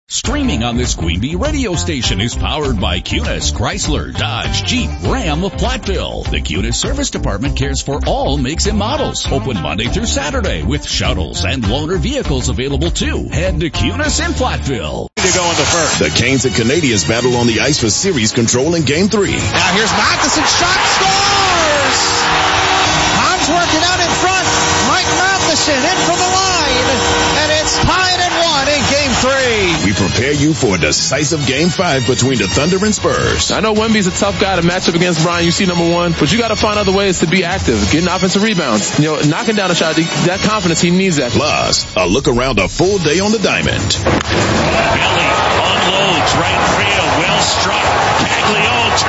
Streaming on this Queen Bee radio station is powered by Cunis, Chrysler, Dodge, Jeep, Ram of Platteville. The Cunis Service Department cares for all makes and models. Open Monday through Saturday with shuttles and loaner vehicles available too. Head to Cunis in Platteville. To go in the first. The Canes and Canadians battle on the ice for series control in Game 3. Now here's Matheson, shot, scores! Hans working out in front. Mike Matheson in from the line, and it's tied at 1 in Game 3. We prepare you for a decisive Game 5 between the Thunder and Spurs. I know Wemby's a tough guy to match up against Brian. You see number one, but you got to find other ways to be active, getting offensive rebounds, knocking down a shot. That confidence, he needs that. Plus, a look around a full day on the diamond. Belly unloads right field, well struck. Caglione